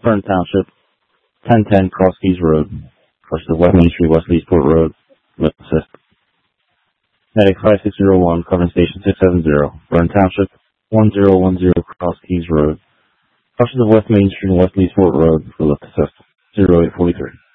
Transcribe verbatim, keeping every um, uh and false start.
Fern Township, ten ten Cross Keys Road, Crushers of West Main Street, West Leesport Road, lift assist. Medic five six zero one, covering station six seven zero, Fern Township, one zero one zero Cross Keys Road, Crushers of West Main Street, West Leesport Road, for lift assist. zero eight four three.